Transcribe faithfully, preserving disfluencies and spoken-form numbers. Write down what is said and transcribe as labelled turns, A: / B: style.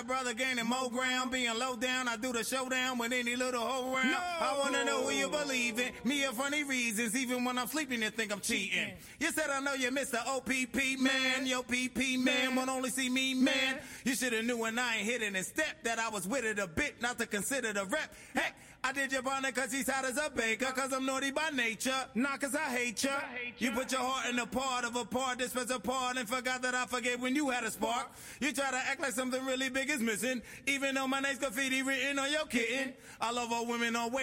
A: brother gaining more ground, being low down. I do the showdown with any little hoe around. No. I wanna know who you believe in. Me for funny reasons, even when I'm sleeping, you think I'm cheating. You said I know you Mister O P P man, yo P P man, won't only see me man. You shoulda knew when I ain't hitting in step that I was with it a bit, not to consider the rep. Heck, I did your partner cause he's hot as a baker, cause I'm naughty by nature, not cause I hate ya. You put your heart in a part of a part, this was a part, and forgot that I forget when you had a spark. You try to act like something really big is missing, even though my name's graffiti written on your kitten. I love all women on way.